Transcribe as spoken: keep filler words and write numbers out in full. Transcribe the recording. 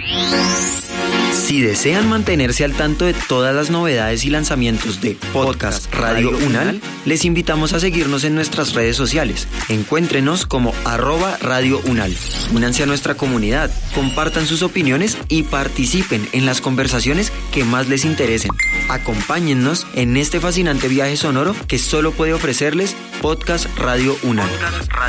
Si desean mantenerse al tanto de todas las novedades y lanzamientos de Podcast Radio Unal, les invitamos a seguirnos en nuestras redes sociales. Encuéntrenos como arroba Radio Unal. Únanse a nuestra comunidad, compartan sus opiniones y participen en las conversaciones que más les interesen. Acompáñennos en este fascinante viaje sonoro que solo puede ofrecerles Podcast Radio Unal.